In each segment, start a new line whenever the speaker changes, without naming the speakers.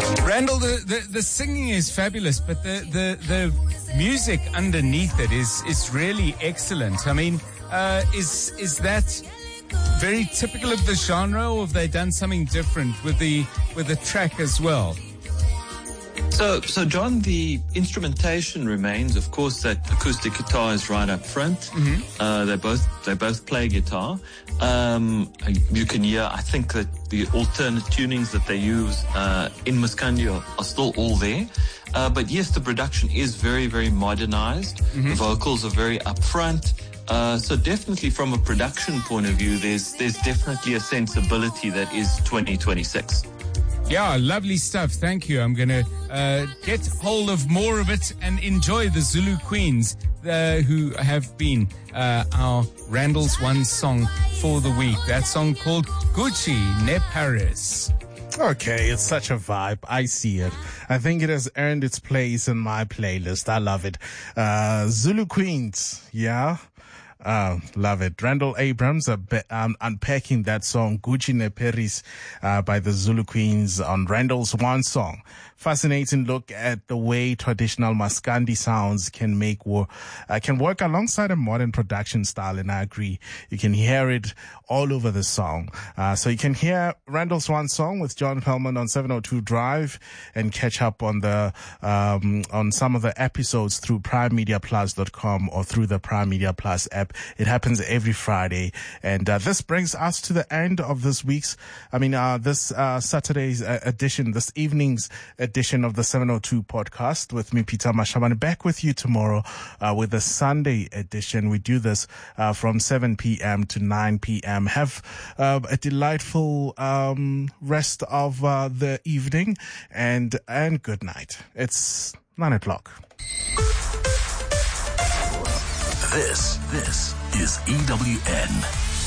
Randall, the singing is fabulous, but the music underneath it is really excellent. I mean, is that very typical of the genre, or have they done something different with the track as well?
So John, the instrumentation remains, of course, that acoustic guitar is right up front.
Mm-hmm.
They both play guitar. You can hear, I think, that the alternate tunings that they use in Maskandi are still all there. But yes, the production is very, very modernized.
Mm-hmm.
The vocals are very upfront. So definitely from a production point of view, there's definitely a sensibility that is 2026.
Yeah, lovely stuff. Thank you. I'm going to get hold of more of it and enjoy the Zulu Queens who have been our Randall's One song for the week. That song called Gucci Ne Paris.
Okay, it's such a vibe. I see it. I think it has earned its place in my playlist. I love it. Zulu Queens, yeah. Love it. Randall Abrams unpacking that song Gucci Ne Paris by the Zulu Queens on Randall's One Song. Fascinating look at the way traditional Maskandi sounds can work alongside a modern production style, and I agree. You can hear it all over the song. So you can hear Randall's One Song with John Pellman on 702 Drive and catch up on on some of the episodes through primemediaplus.com or through the Prime Media Plus app. It happens every Friday. And this brings us to the end of this Saturday's edition, this evening's edition of the 702 podcast with me, Peter Mashabane, back with you tomorrow with the Sunday edition. We do this from 7 p.m. to 9 p.m. Have a delightful rest of the evening and good night. It's 9 o'clock.
This is EWN.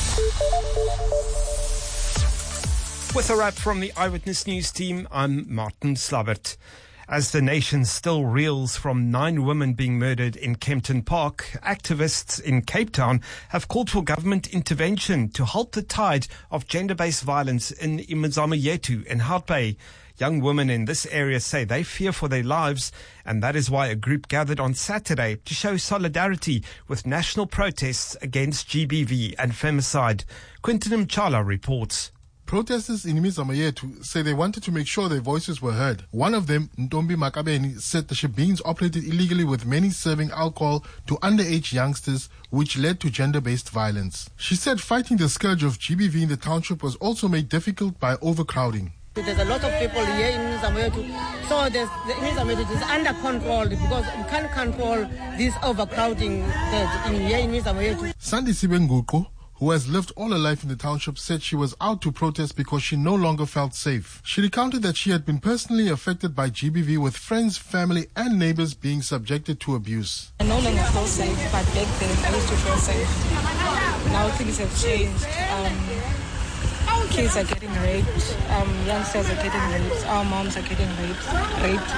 With a wrap from the Eyewitness News team, I'm Martin Slavert. As the nation still reels from 9 women being murdered in Kempton Park, activists in Cape Town have called for government intervention to halt the tide of gender-based violence in Imizamo and Hout Bay. Young women in this area say they fear for their lives, and that is why a group gathered on Saturday to show solidarity with national protests against GBV and femicide. Quinton Mchala reports.
Protesters in Imizamo say they wanted to make sure their voices were heard. One of them, Ntombi Makabeni, said the shebeens operated illegally, with many serving alcohol to underage youngsters, which led to gender-based violence. She said fighting the scourge of GBV in the township was also made difficult by overcrowding.
There's a lot of people here in Imizamo, so the Imizamo is under control because we can't control this overcrowding here in Imizamo.
Sandy Sibenguko, who has lived all her life in the township, said she was out to protest because she no longer felt safe. She recounted that she had been personally affected by GBV, with friends, family and neighbors being subjected to abuse.
I no longer feel safe, but back then I used to feel safe. Now things have changed. Kids are getting raped, youngsters are getting raped, our moms are getting raped,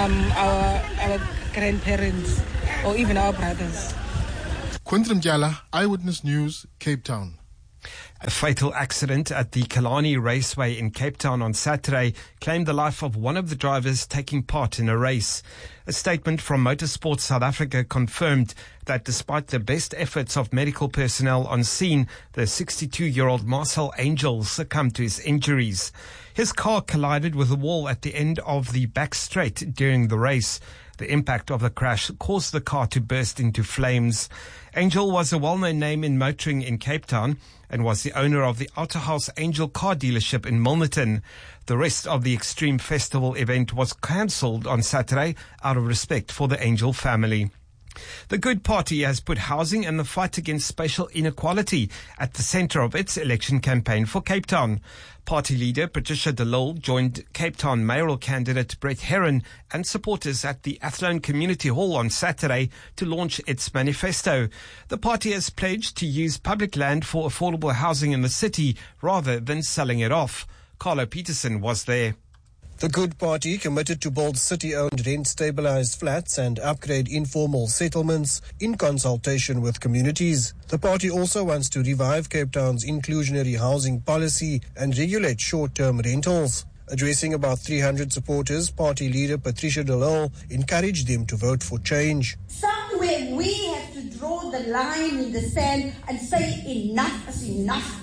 our grandparents or even our brothers.
Quinton Mjala, Eyewitness News, Cape Town.
A fatal accident at the Kalani Raceway in Cape Town on Saturday claimed the life of one of the drivers taking part in a race. A statement from Motorsport South Africa confirmed that despite the best efforts of medical personnel on scene, the 62-year-old Marcel Angel succumbed to his injuries. His car collided with a wall at the end of the back straight during the race. The impact of the crash caused the car to burst into flames. Angel was a well-known name in motoring in Cape Town and was the owner of the Outer House Angel car dealership in Milnerton. The rest of the Extreme Festival event was cancelled on Saturday out of respect for the Angel family. The Good Party has put housing and the fight against spatial inequality at the centre of its election campaign for Cape Town. Party leader Patricia de Lille joined Cape Town mayoral candidate Brett Herron and supporters at the Athlone Community Hall on Saturday to launch its manifesto. The party has pledged to use public land for affordable housing in the city rather than selling it off. Carlo Peterson was there.
The Good Party committed to build city-owned rent-stabilized flats and upgrade informal settlements in consultation with communities. The party also wants to revive Cape Town's inclusionary housing policy and regulate short-term rentals. Addressing about 300 supporters, party leader Patricia de Lille encouraged them to vote for change.
Somewhere we have to draw the line in the sand and say enough is enough.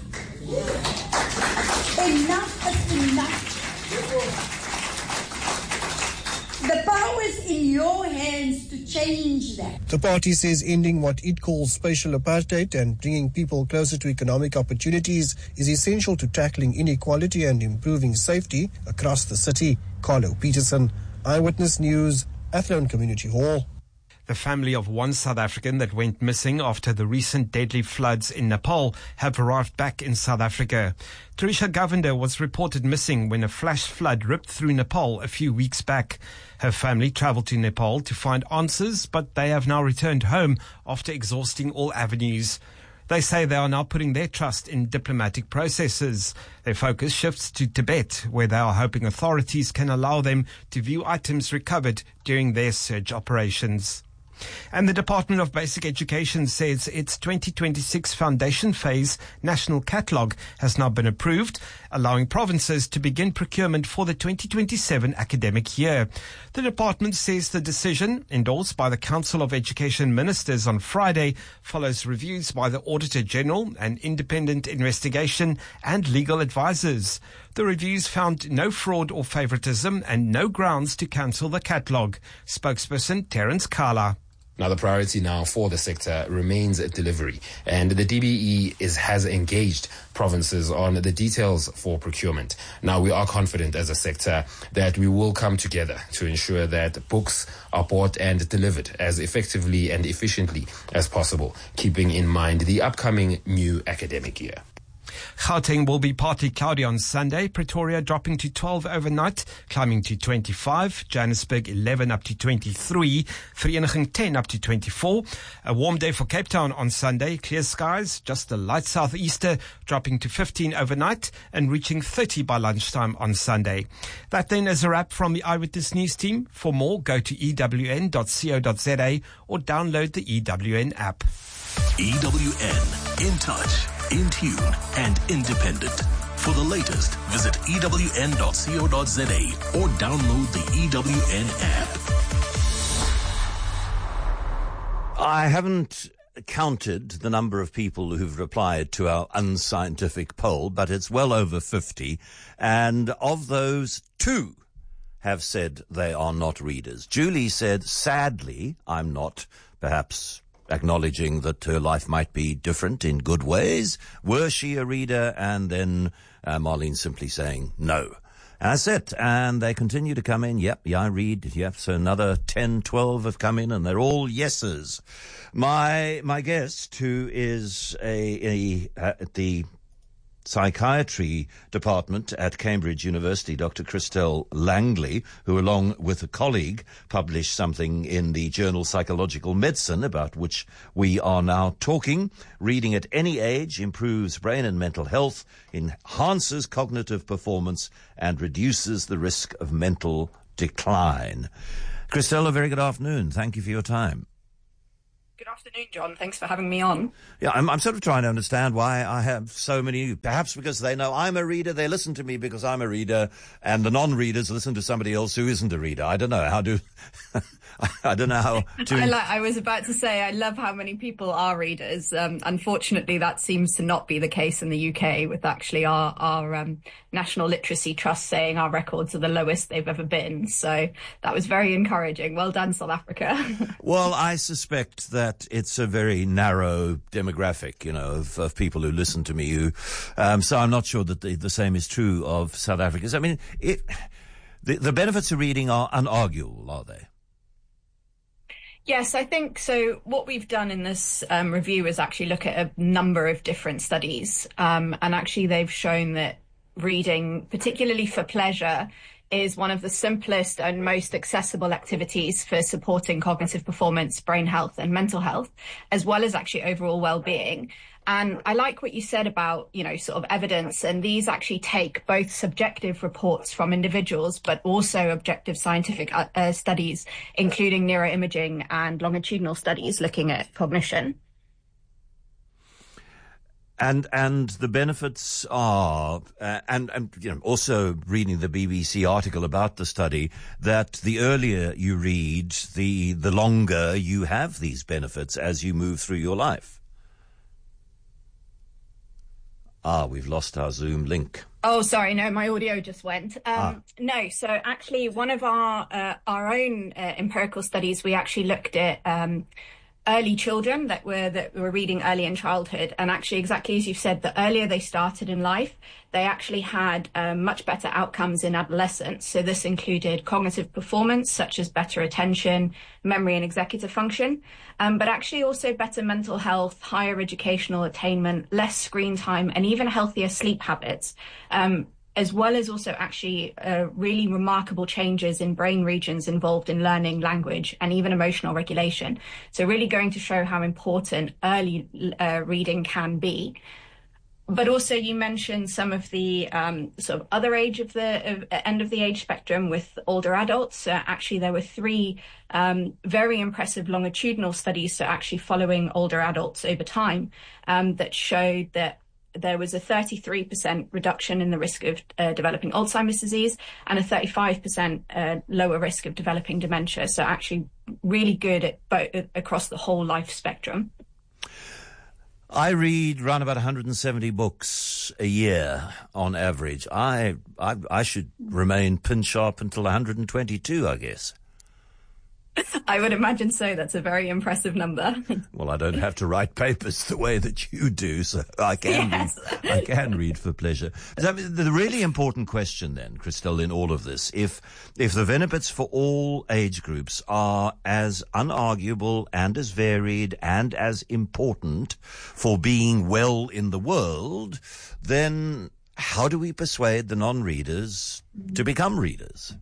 Enough is enough. The power is in your hands to change that.
The party says ending what it calls spatial apartheid and bringing people closer to economic opportunities is essential to tackling inequality and improving safety across the city. Carlo Peterson, Eyewitness News, Athlone Community Hall.
The family of one South African that went missing after the recent deadly floods in Nepal have arrived back in South Africa. Trisha Govender was reported missing when a flash flood ripped through Nepal a few weeks back. Her family travelled to Nepal to find answers, but they have now returned home after exhausting all avenues. They say they are now putting their trust in diplomatic processes. Their focus shifts to Tibet, where they are hoping authorities can allow them to view items recovered during their search operations. And the Department of Basic Education says its 2026 foundation phase national catalogue has now been approved, allowing provinces to begin procurement for the 2027 academic year. The department says the decision, endorsed by the Council of Education Ministers on Friday, follows reviews by the Auditor General, an independent investigation, and legal advisors. The reviews found no fraud or favoritism and no grounds to cancel the catalogue. Spokesperson Terence Kala.
Now, the priority now for the sector remains delivery, and the DBE has engaged provinces on the details for procurement. Now, we are confident as a sector that we will come together to ensure that books are bought and delivered as effectively and efficiently as possible, keeping in mind the upcoming new academic year.
Gauteng will be partly cloudy on Sunday. Pretoria dropping to 12 overnight, climbing to 25. Johannesburg 11 up to 23. Vereeniging 10 up to 24. A warm day for Cape Town on Sunday. Clear skies, just a light southeaster, dropping to 15 overnight and reaching 30 by lunchtime on Sunday. That then is a wrap from the Eyewitness News team. For more, go to ewn.co.za or download the EWN app.
EWN, in touch, in tune, and independent. For the latest, visit ewn.co.za or download the EWN app.
I haven't counted the number of people who've replied to our unscientific poll, but it's well over 50. And of those, 2 have said they are not readers. Julie said, sadly, I'm not, perhaps acknowledging that her life might be different in good ways. Were she a reader? And then Marlene simply saying no. That's it. And they continue to come in. Yep, yeah, I read. Yep, so another 10, 12 have come in, and they're all yeses. My guest, who is at the psychiatry department at Cambridge University, Dr. Christelle Langley, who along with a colleague published something in the journal Psychological Medicine, about which we are now talking. Reading at any age improves brain and mental health, enhances cognitive performance, and reduces the risk of mental decline. Christelle, a very good afternoon. Thank you for your time.
Good afternoon, John. Thanks for having me on.
Yeah, I'm sort of trying to understand why I have so many, perhaps because they know I'm a reader, they listen to me because I'm a reader, and the non-readers listen to somebody else who isn't a reader. I don't know how to... I don't know how to...
I was about to say, I love how many people are readers. Unfortunately, that seems to not be the case in the UK, with actually our National Literacy Trust saying our records are the lowest they've ever been. So that was very encouraging. Well done, South Africa.
Well, I suspect that it's a very narrow demographic, of people who listen to me. So I'm not sure that the same is true of South Africans. I mean, the benefits of reading are unarguable, are they?
Yes, I think so. What we've done in this review is actually look at a number of different studies. And actually they've shown that reading, particularly for pleasure, is one of the simplest and most accessible activities for supporting cognitive performance, brain health and mental health, as well as actually overall well-being. And I like what you said about, sort of evidence. And these actually take both subjective reports from individuals, but also objective scientific studies, including neuroimaging and longitudinal studies looking at cognition.
And the benefits are, and also reading the BBC article about the study, that the earlier you read, the longer you have these benefits as you move through your life. We've lost our Zoom link.
Oh, sorry. No, my audio just went. No, so actually one of our own empirical studies, we actually looked at early children that were reading early in childhood. And actually, exactly as you've said, the earlier they started in life, they actually had much better outcomes in adolescence. So this included cognitive performance, such as better attention, memory and executive function, but actually also better mental health, higher educational attainment, less screen time, and even healthier sleep habits. As well as also actually really remarkable changes in brain regions involved in learning language and even emotional regulation. So really going to show how important early reading can be. But also you mentioned some of the sort of other end of the age spectrum with older adults. Actually, there were 3 very impressive longitudinal studies, so actually following older adults over time, that showed that there was a 33% reduction in the risk of developing Alzheimer's disease and a 35% lower risk of developing dementia. So actually really good at both across the whole life spectrum.
I read around about 170 books a year on average. I should remain pin sharp until 122, I guess.
I would imagine so. That's a very impressive number.
Well, I don't have to write papers the way that you do, so I can read for pleasure. The really important question then, Christelle, in all of this, if the benefits for all age groups are as unarguable and as varied and as important for being well in the world, then how do we persuade the non-readers to become readers?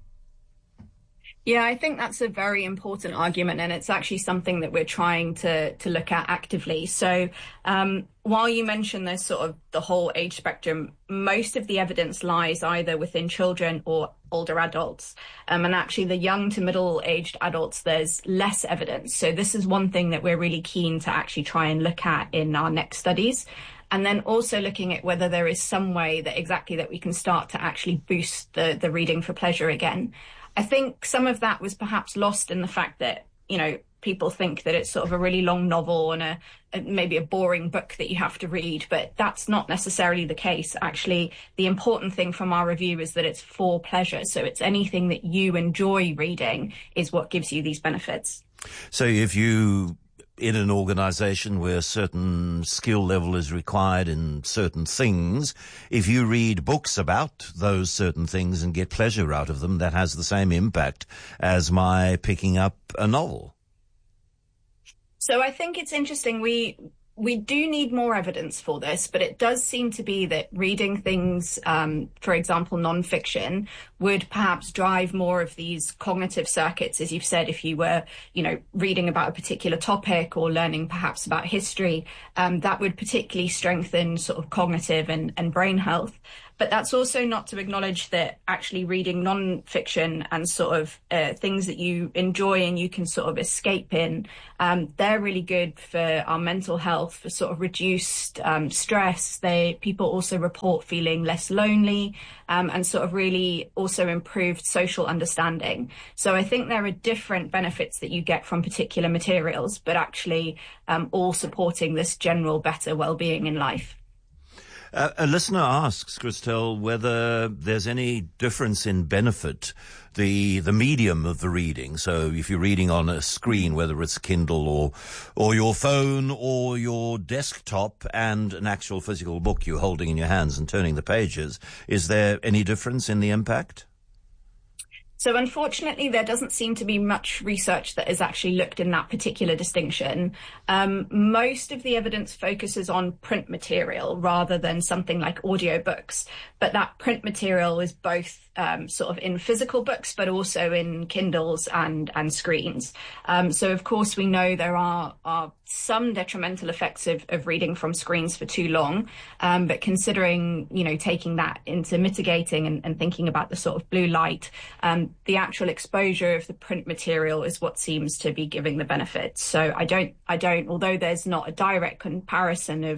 Yeah, I think that's a very important argument, and it's actually something that we're trying to look at actively. So while you mentioned there's sort of the whole age spectrum, most of the evidence lies either within children or older adults. And actually the young to middle-aged adults, there's less evidence. So this is one thing that we're really keen to actually try and look at in our next studies. And then also looking at whether there is some way that we can start to actually boost the reading for pleasure again. I think some of that was perhaps lost in the fact that, people think that it's sort of a really long novel and maybe a boring book that you have to read, but that's not necessarily the case. Actually, the important thing from our review is that it's for pleasure. So it's anything that you enjoy reading is what gives you these benefits.
So if you in an organization where a certain skill level is required in certain things, if you read books about those certain things and get pleasure out of them, that has the same impact as my picking up a novel.
So I think it's interesting. We do need more evidence for this, but it does seem to be that reading things, for example, nonfiction, would perhaps drive more of these cognitive circuits, as you've said, if you were, reading about a particular topic or learning perhaps about history, that would particularly strengthen sort of cognitive and brain health. But that's also not to acknowledge that actually reading non-fiction and sort of things that you enjoy and you can sort of escape in, they're really good for our mental health, for sort of reduced stress. People also report feeling less lonely and sort of really also improved social understanding. So I think there are different benefits that you get from particular materials, but actually all supporting this general better well-being in life.
A listener asks, Christelle, whether there's any difference in benefit, the medium of the reading. So if you're reading on a screen, whether it's Kindle or your phone or your desktop, and an actual physical book you're holding in your hands and turning the pages, is there any difference in the impact?
So unfortunately, there doesn't seem to be much research that has actually looked in that particular distinction. Most of the evidence focuses on print material rather than something like audiobooks. But that print material is both sort of in physical books, but also in Kindles and screens. So, of course, we know there are some detrimental effects of reading from screens for too long. But considering, taking that into mitigating and thinking about the sort of blue light, the actual exposure of the print material is what seems to be giving the benefit. So I don't, although there's not a direct comparison of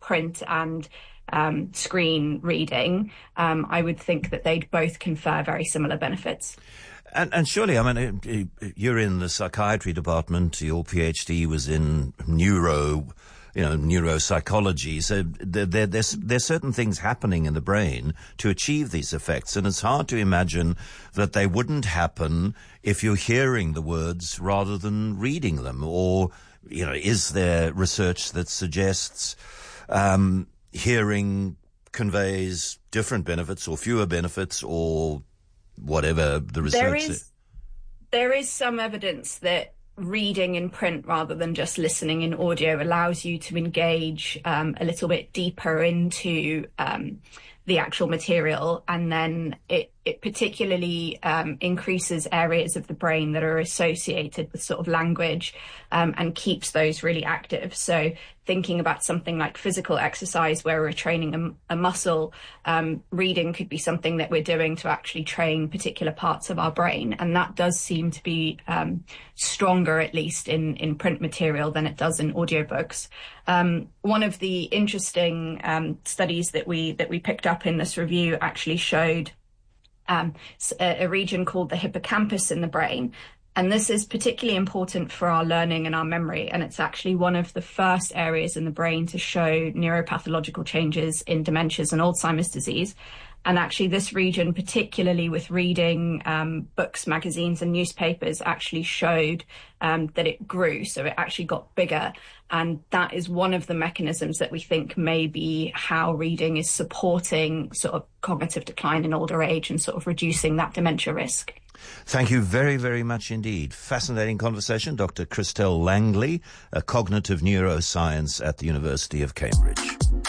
print and screen reading, I would think that they'd both confer very similar benefits.
And surely, I mean, you're in the psychiatry department, your PhD was in neuropsychology. So there's certain things happening in the brain to achieve these effects. And it's hard to imagine that they wouldn't happen if you're hearing the words rather than reading them. Or, is there research that suggests hearing conveys different benefits or fewer benefits or whatever the research is?
There is some evidence that reading in print rather than just listening in audio allows you to engage a little bit deeper into the actual material, and then it particularly increases areas of the brain that are associated with sort of language and keeps those really active. So thinking about something like physical exercise where we're training a muscle, reading could be something that we're doing to actually train particular parts of our brain. And that does seem to be stronger, at least in print material, than it does in audiobooks. One of the interesting studies that we picked up in this review actually showed a region called the hippocampus in the brain. And this is particularly important for our learning and our memory. And it's actually one of the first areas in the brain to show neuropathological changes in dementias and Alzheimer's disease. And actually this region, particularly with reading books, magazines and newspapers, actually showed that it grew. So it actually got bigger. And that is one of the mechanisms that we think may be how reading is supporting sort of cognitive decline in older age and sort of reducing that dementia risk.
Thank you very, very much indeed. Fascinating conversation. Dr. Christelle Langley, a cognitive neuroscience at the University of Cambridge.